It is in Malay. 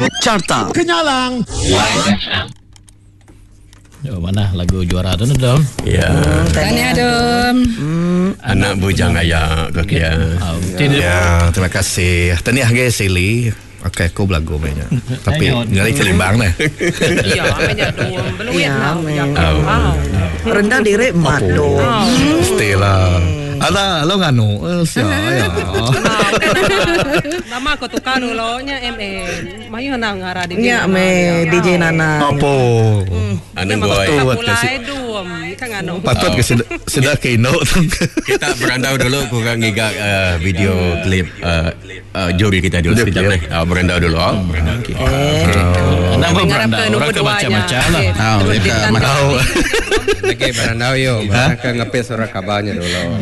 Carta Kenyalang. Mana lagu juara tu Dom? Ya. Tahniah Dom. Anak bujang ayah kau kia. Ya, terima kasih. Tahniah guys Sili. Okey, aku belagu banyak. Tapi nyari kelimbang dah. Ya, banyak Dom. Belum ya. Rendah diri mat Dom. Pastilah. Ada lo nganu. Ya. Nama ko tukar lo nya MN. Mayu nang ngara di. Ya me DJ Nana. Apa? Anak goy. Mulai Dom. Kan nganu. Patut ke sudah kino. Kita berandau dulu kurang ngigak video klip juri kita dulu sekejap ni. Berandau dulu. Nama berandau orang ke macam-macam lah. Tahu mereka Tahu. Lagi berandau yo. Mereka ngepes suara kabarnya dulu.